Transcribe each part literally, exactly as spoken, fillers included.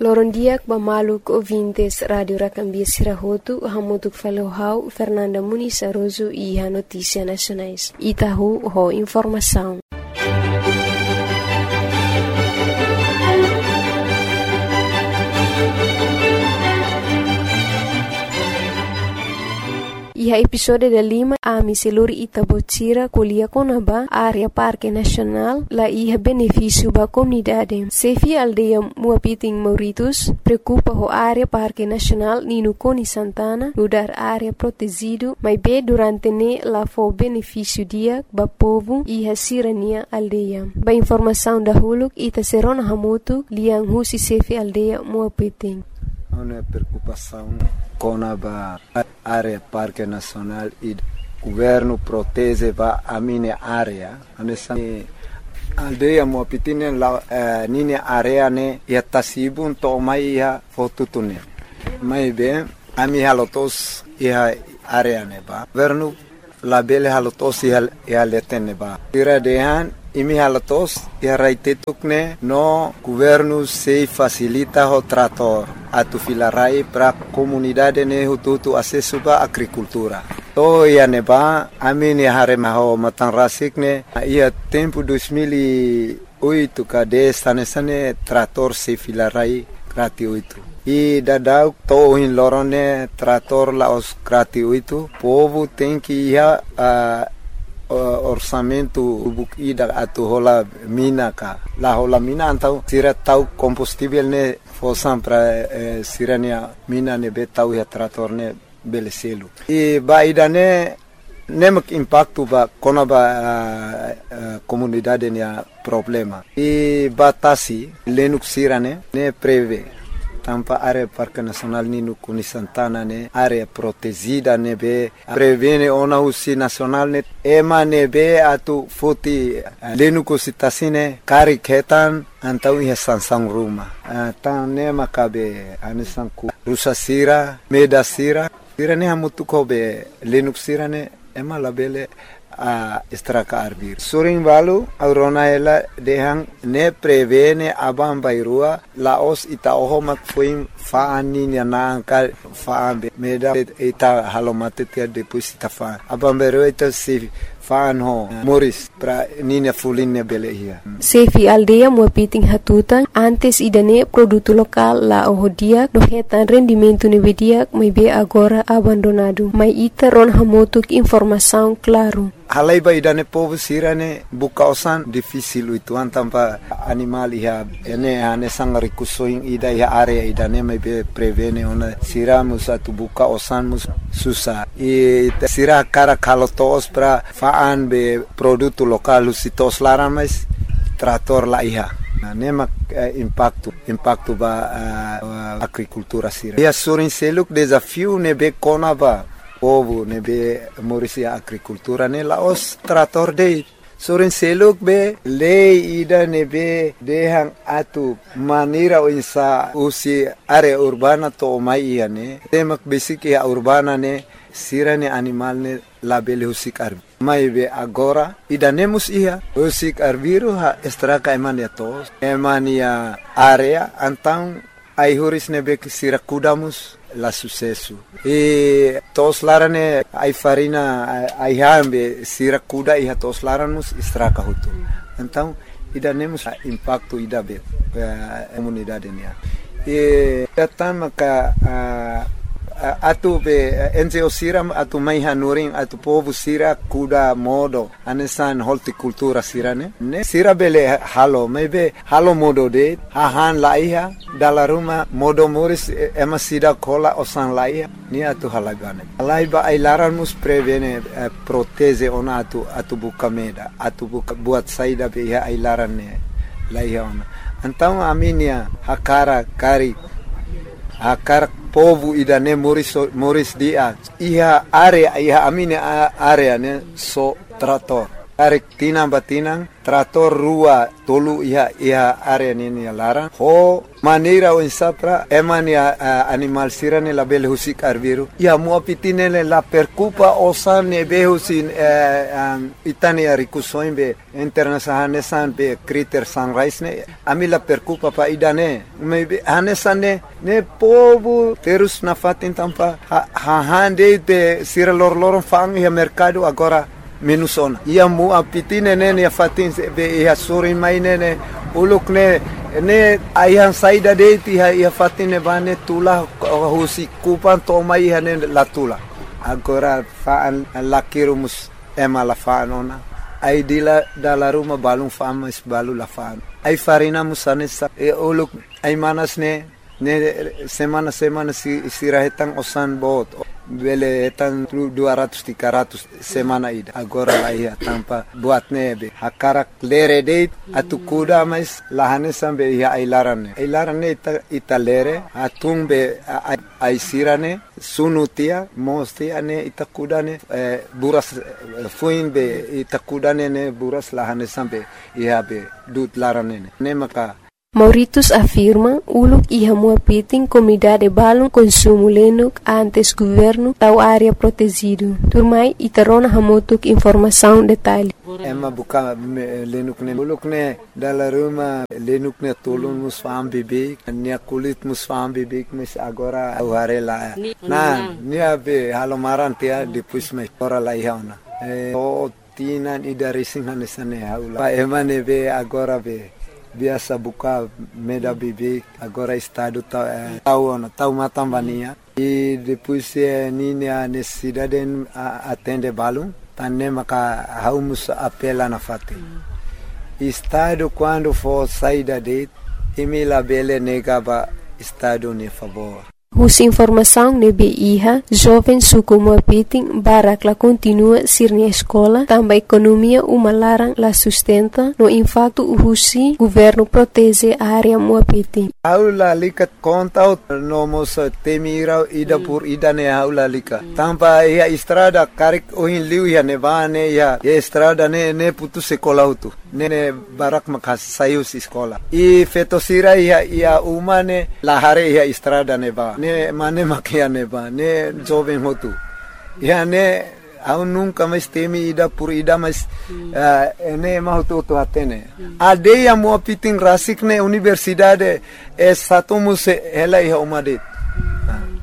Lorondiak Bamaluk ouvintes Radio Racambia Sirahotu, Hamutuk Falohau, Fernanda Muniz Aroso e a Notícia Nacionais. Itahu ho Informação. E a episódio da Lima, a Miseluri Itabotira, Colia Conaba, área Parque Nacional, lá ia benefício para a comunidade. Sefi aldeia Muapiting Mauritus, preocupa a área Parque Nacional Nino Coni Santana, mudar área protegido, mas bem durante ne lá foi benefício dia para povo e a sirania aldeia. Ba informação da Huluk, Ita Serona Hamutu, Liang Husi Sefi aldeia Muapiting. Uma preocupação com a área Parque Nacional e o governo protege a minha área. A aldeia Muapiting la minha área ne ia tasibun to mai ia fotutune. Mai bem a minha halotos ia área ne ba. Governo la bele halotos ia ia letene ba. Tira dehan imi halatos ia raitetukne no governo se facilita o trator atu filarai para comunidade ne hututu acesso ba agricultura. To ia neba amini harema ho matanrasikne ia tempo dois mil e oito kade sanesane trator se filarai gratuito. E dadau to in lorone trator la os gratuito. Povo tem que ia a orçamento bukida atu hola mina ka la hola mina antau sira tau combustível ne fosan para eh, sirania mina ne betau ya trator ne beleselu e baida ne nemak impacto ba kona ba uh, uh, comunidade ne problema e batasi lenuk sirane ne preve tampa área Parque Nacional Nino Coni Santana ne área protegida ne be prevene ona usi nacional ne ema ne be atu foti lenu kositasine kari ketan antau ia sansang ruma tan ne makabe anisanku rusa sira meda sira sira ne hamutu kobe lenu sira ne ema labele a estraka arbir suring balu aurona ela dehang ne prevene abam bairua laos ita ohomak fuim faani na ka faambe meda ita halomate tia depois ita fa abam bairua ita se faan ho moris pra nina fulinne belehia Sefi aldeia Muapiting hatutan antes idane produto local la ohodia dohetan rendimento nevedia mai be agora abandonado mai ita ron hamotuk informação claro. Halai ba idane povo sirane bukausan difícil itu antampa animal ia ene ane sangari kusoing ida ia area idane mai be prevene ona sira musa tu bukausan mus susah e sira cara kalotos pra faan be produto local usitos laran mais trator la ia nema eh, impacto impacto ba uh, agricultura sira ia surin seluk desafio ne be kona ba povo ne be morisia agricultura ne laos trator de soren seluk be lei ida ne be dehang atu manira insa usi area urbana to mai ne temak basic ya urbana ne sirane animal ne label husik arbi mai be agora ida nemus ia husik arbiru ha estraka emania tos emania area antang ai huris ne be sira kudamus la sucesso e tos larane ai farina ai hambe sira kuda e tos laranos estraka hutu então ida nemos impacto ida be a comunidade nia e tama ka atu be enze osiram atu mai hanurin atu povo sira kuda modo anesan horticultura sirane ne sira bele halo maybe halo modo de hahan laiha dala ruma modo moris ema sida kola osan laiha ni atu halagane laiba ai laranmus prevene eh, proteze ona atu atu bukameda atu buka buat saida be ya ai larane laiha ona então aminia hakara kari hakara povo idane moris moris dia iha area iha amine area ne so trator tarik tinang batinang trator rua tolu iha iha area nini larang ho maneira o insapra emani uh, animal sirane la bele husik arbiru ia muapitine la percupa osane behusin uh, um, itani arikusoimbe internasahane san be criter sunrise ne ami la percupa pa idane maybe hanesane ne povo terus na fatin tampa ha, ha hande be sira lor lor fang ia mercado agora menos ona ia muapitine ne fatin be ia suri mainene uluk ne ne ayah saida de ti ia fatine bane tula husi kupan to mai hane la tula agora faan lakirumus ema la faanona ai dila dala ruma balung fama is balu la faan ai farina musane sa e uluk ai manas ne ne semana semana si sirahetang osan bot bele etan dua ratus tiga ratus semana ida agora la ia tampa buat nebe hakarak lere date atu kuda mais lahane sambe ia ailarane ailarane ita, ita lere atung be ai sirane sunutia mostia ne ita kudane eh, buras eh, fuin be ita kudane ne buras lahane sambe ia be dut larane ne maka Mauritius afirma uluk iha muapiting comunidade balon consumo lenuk antes governo tau área protegido. Turmai itarona hamotuk informação detalhe. Emma buka lenuk ne uluk ne dala ruma lenuk ne tolun musfam bibik nia kulit musfam bibik mis agora aware la. Na nia be halomaran tia depois me ora la ihauna. Eh o tinan idarisin hanesane haula. Pa emane be agora be biasa buka meda bibik agora estado tau eh, tau tau matambania e depois eh, nini a necessidade a atende balum tanne maka haumus apela na fati mm. Estado quando for saída de emila bele negaba estado ne favor. Husi informação nebe iha, jovem suku muapiting barak la continua sirnia escola, tamba economia umalarang la sustenta, no impacto husi governo protege a área muapiting. Aula likat kontaut no mos temira ida pur ida ne aula lika. Tamba ia estrada karik ohin liu ia nevane ia estrada ne ne putu sekolah utu. Ne barak makas sayus escola. I fetosira ia ia umane lahare ia estrada neba. Ne mane makia neba ne jovem hotu ya ne au nunca mais temi ida por ida mas mm. uh, ne mahutu tu atene mm. ade ya muapiting rasik ne universidade é satumus ela ia umade mm. uh.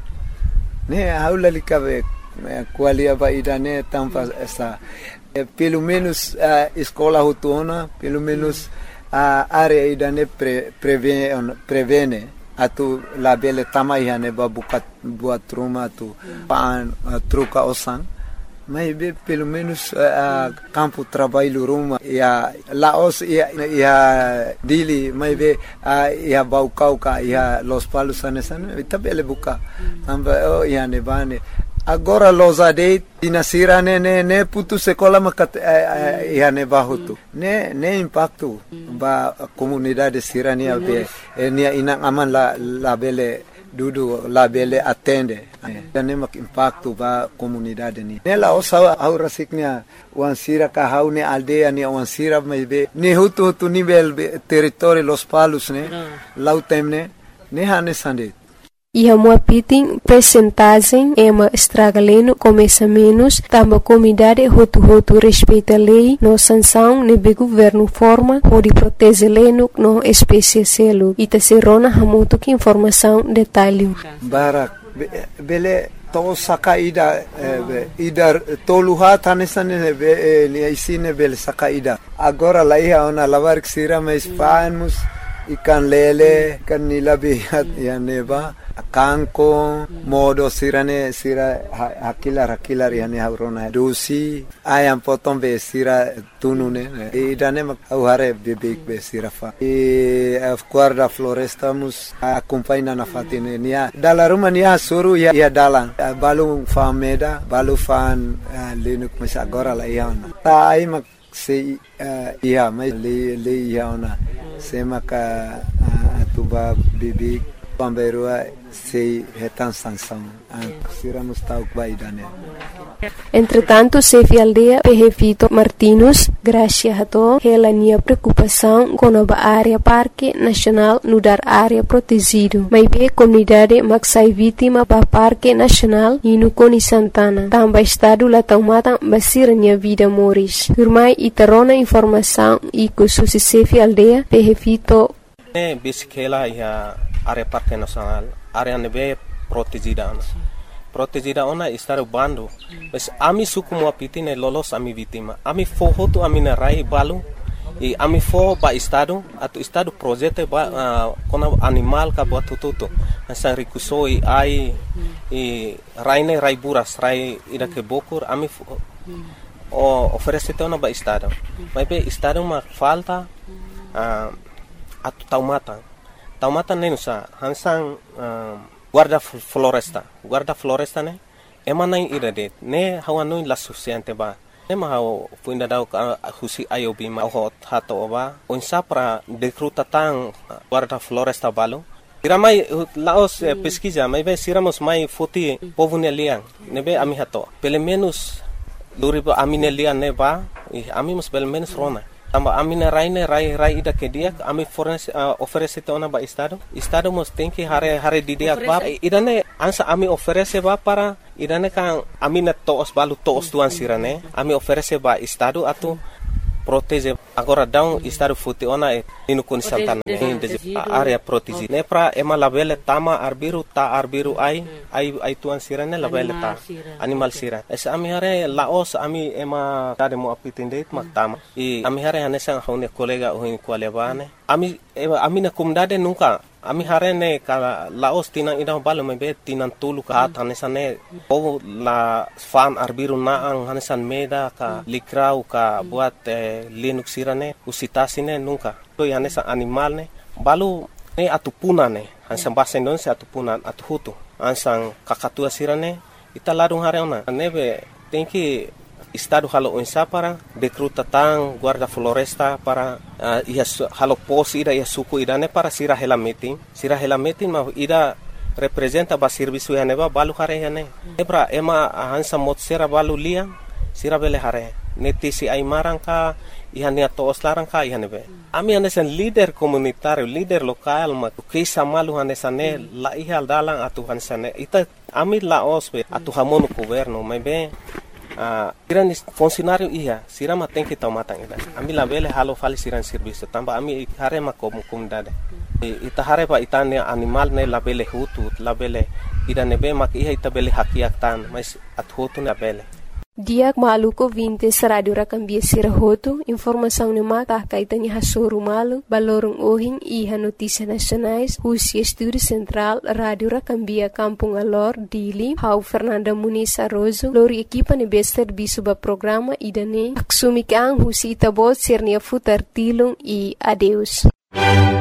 ne aula likabe qualia ba ida ne tampa essa eh, pelo menos uh, escola hutuna pelo menos a uh, área ida ne pre, prevene prevene atu labele tamai ne babukat buat rumah tu pan uh, truca osan mas be pelo menos uh, campo trabalho rumah ya laos ya ya dili mas be uh, ya baukau ka ya los palos anesan tabele buka tamba oh ya ne bane agora los ade dinasira ne ne ne putu sekolah makat eh, eh, ne bahutu ne ne impacto ba comunidade sirania be eh, nia inang aman la la bele dudu la bele atende eh, ne mak impacto ba comunidade ni ne la osa aura siknia wan sira ka haune aldea ni wan sira me be ne hutu hutu nivel territorio los palos ne lautemne ne hane sande. Iha muapiting percentagem ema estragaleno começa menos, tamba comunidade hotu-hotu respeita a lei, no sanção nebe governo forma, pode proteger leno no espécie selo. Ita serona hamuto que informação detalhe. Barak, bele to saka ida, ida toluha tanesane be ni isine bele saka ida. Agora lá ia ona lavar que sira mais panos, ikan lele, kan nilabihat ya neba. Kanko modo sirane sira hakilar hakilar yani haurona dosi ayam potong be sira tunune e dane mak hare bebek be sira fa e guarda floresta mus acompanha na fatine nia dala rumah nia suru ya ya dalan balu fameda balu fan lenuk mas agora la iana ta ai mak se ia mai le le iana se maka tuba bebek Pamberua sei retan sansão. Siramos tau baidane. Entretanto, Sefi Aldeia Pehevito Martinus, graças a to, ela tinha preocupação com a área Parque Nacional no dar área protegido. Mas bem comunidade maxai vítima para Parque Nacional e no Coni Santana. Também estado lá tomada basir minha vida moris. Turmai e terona informação e que susi Sefi Aldeia Pehevito. É bisquela e a área Parque Nacional, área neve protegida. Protegida ona estar bando. Mas ami suku mo apitine lolos ami vítima. Ami foho tu ami na rai balu. E ami fo ba estado atu estado projeto ba uh, kona animal ka buat tututo. Nasa rikusoi ai e raine rai buras rai ida ke bokur ami fo, o oferece ona ba estado. Mas be estado ma falta uh, atu taumata. Taumata nenusa hansang uh, guarda floresta, guarda floresta ne, emana ira de, ne hawanui la suficiente ba, ne mahau puinda dau ka husi ayobi ma hot hato ba, onsa para decruta tang guarda floresta balo. Iramai laos eh, pesquisa, mai be siramos mai foti povune liang, ne be ami hato. Pelo menos luribo amine liang ne ba, e ami mus pelo menos rona. Tamba amina raine rai rai ida ke dia ami fornece uh, oferece tona ba estado estado mos tem que hare hare di dia ba idane ansa ami oferece ba para idane kan amina toos balu toos tuan sirane ami oferece ba estado atu protege agora down estado futi ona e inu kun santana de area protege ne pra ema labele tama arbiru ta arbiru ai ai ai tuan sirane labele ta animal sira es ami hare laos ami ema tade mo apitinde mak tama e ami hare hanesa haune kolega ohin kwalebane ami ami na kumdade nunca ami hare ne ka laos tinang ida balo me be tinang tulu ka hanesa ne o la fan arbiru na ang hanesan meda ka likrau ka buat eh, linux sirane usitasine nunca to hanesa animal ne balu ne atupuna ne hansan bahasa Indonesia atupuna atuhutu hansan kakatua sirane ita ladung hare ona nebe tenki estado halo onsa para decruta tang guarda floresta para uh, ia halo pos ida ia suku idane para sira hela meeting sira hela meeting ma ida representa ba serviço ya neba balu hare ya ne ebra ema hansa mot sera balu lia sira bele hare netisi ai marangka ihania toos larangka ihanebe ami hanesan leader komunitario leader lokal ma kisa malu hanesane la ihal dalang atu hanesane ita ami la ospe atu hamonu governo mebe Uh, siran funcionário ia, sirama tem que tomar tangida. Ami la bele halo fali siran serviço, tamba ami hare ma komu komunidade. E ita hare ba itane animal ne la bele hutu, la bele ida nebe mak ia ita bele hakiak tan, mas at hutu na bele. Diak maluko vintes radio rakambia sirahoto, informação ne maka kaitanya hasuru malu, balorong ohin iha notícia nacionais, Husi Estúdio Central, Radio Rakambia Kampung Alor, Dili, Hau Fernanda Muniz Arrozo, lori equipa ne bester bisuba programa idane, aksumikang Husi Itabot sirnia futar tilong e adeus.